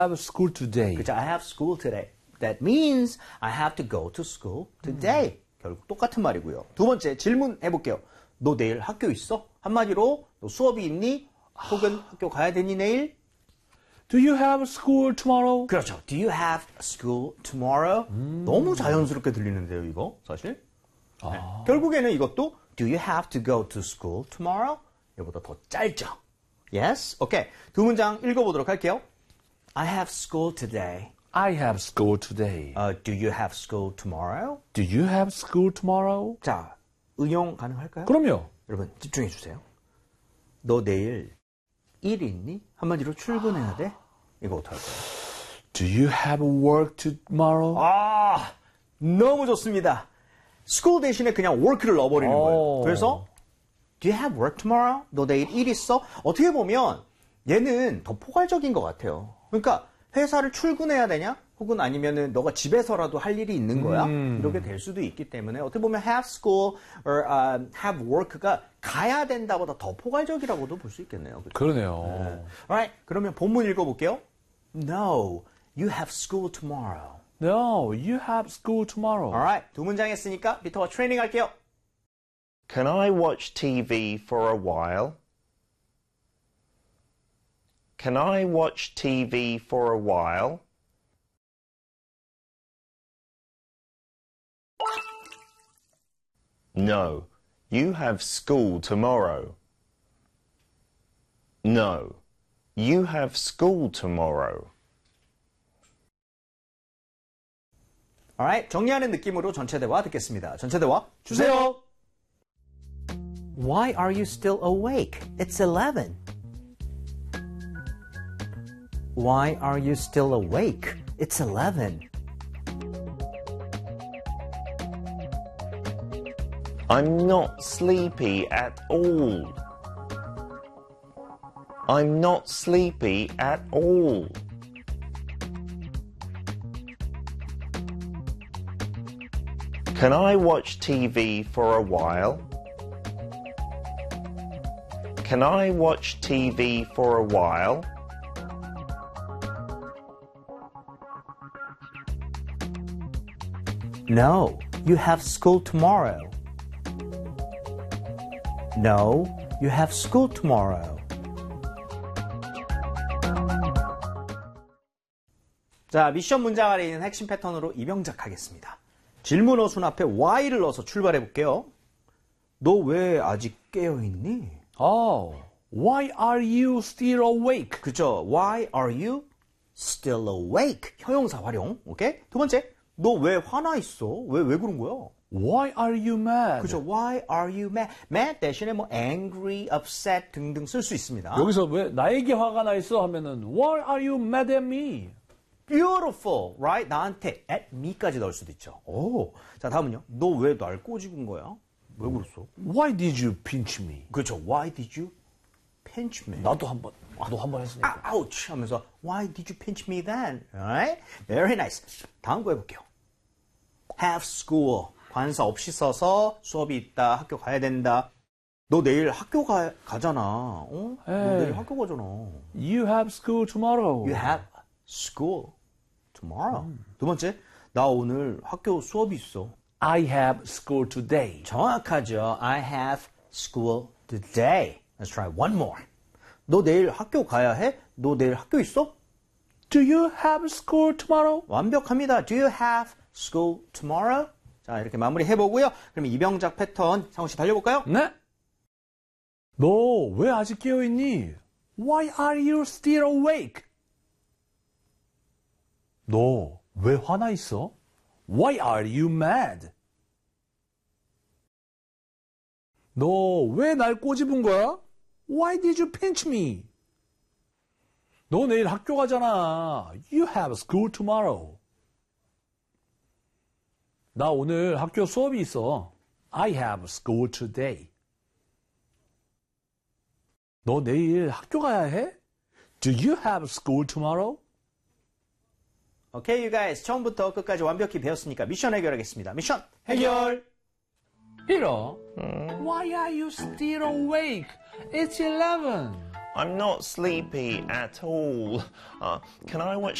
have school today. 그죠? I have school today. That means I have to go to school today. 결국 똑같은 말이고요. 두 번째 질문 해볼게요. 너 내일 학교 있어? 한마디로 너 수업이 있니? 혹은 학교 가야 되니 내일? Do you have school tomorrow? 그렇죠. Do you have school tomorrow? 너무 자연스럽게 들리는데요, 이거 사실. 네. 결국에는 이것도 Do you have to go to school tomorrow? 이거보다 더 짧죠. Yes? 오케이. 두 문장 읽어보도록 할게요. I have school today. I have school today. Do you have school tomorrow? Do you have school tomorrow? 자, 응용 가능할까요? 그럼요. 여러분 집중해 주세요. 너 내일 일 있니? 한마디로 출근해야 돼? 이거 어떡할까요? Do you have work tomorrow? 아, 너무 좋습니다. school 대신에 그냥 work를 넣어버리는 거예요. 그래서 Do you have work tomorrow? 너 내일 일 있어? 어떻게 보면 얘는 더 포괄적인 것 같아요. 그러니까 회사를 출근해야 되냐? 혹은 아니면은 너가 집에서라도 할 일이 있는 거야? 이렇게 될 수도 있기 때문에 어떻게 보면 have school or have work가 가야 된다보다 더 포괄적이라고도 볼 수 있겠네요. 그렇죠? 그러네요. 네. Alright, 그러면 본문 읽어볼게요. No, you have school tomorrow. No, you have school tomorrow. Alright, 두 문장 했으니까 비터와 트레이닝 할게요. Can I watch TV for a while? Can I watch TV for a while? No, you have school tomorrow. No, you have school tomorrow. Alright, 정리하는 느낌으로 전체 대화 듣겠습니다. 전체 대화 주세요. Why are you still awake? It's 11. Why are you still awake? It's 11. I'm not sleepy at all. I'm not sleepy at all. Can I watch TV for a while? Can I watch TV for a while? No, you have school tomorrow. No, you have school tomorrow. 자, 미션 문장 아래에 있는 핵심 패턴으로 이병작하겠습니다. 질문어 순 앞에 why를 넣어서 출발해 볼게요. 너 왜 아직 깨어있니? Oh, why are you still awake? 그죠? Why are you still awake? 형용사 활용. 오케이? 두 번째, 너 왜 화나 있어? 왜 그런 거야? Why are you mad? 그죠? Why are you mad? Mad 대신에 뭐 angry, upset 등등 쓸 수 있습니다. 여기서 왜 나에게 화가 나 있어 하면은 Why are you mad at me? Beautiful, right? 나한테 at me까지 넣을 수도 있죠. 오, 자 다음은요. 너 왜 날 꼬집은 거야? 왜 그랬어? Why did you pinch me? 그렇죠. Why did you pinch me? 나도 한 번 했으니까. ouch 하면서 Why did you pinch me then? Alright? Very nice. 다음 거 해볼게요. Have school. 관사 없이 써서 수업이 있다. 학교 가야 된다. 너 내일 학교 가잖아. 어? 너 내일 학교 가잖아. You have school tomorrow. You have school tomorrow. 두 번째, 나 오늘 학교 수업이 있어. I have school today. 정확하죠. I have school today. Let's try one more. 너 내일 학교 가야 해? 너 내일 학교 있어? Do you have school tomorrow? 완벽합니다. Do you have school tomorrow? 자, 이렇게 마무리 해보고요. 그럼 이병작 패턴 상우 씨 달려볼까요? 네. 너 왜 아직 깨어있니? Why are you still awake? 너 왜 화나 있어? Why are you mad? 너 왜 날 꼬집은 거야? Why did you pinch me? 너 내일 학교 가잖아. You have school tomorrow. 나 오늘 학교 수업이 있어. I have school today. 너 내일 학교 가야 해? Do you have school tomorrow? 오케이, you guys. 처음부터 끝까지 완벽히 배웠으니까 미션 해결하겠습니다. 미션 해결! Peter, why are you still awake? It's 11. I'm not sleepy at all. Can I watch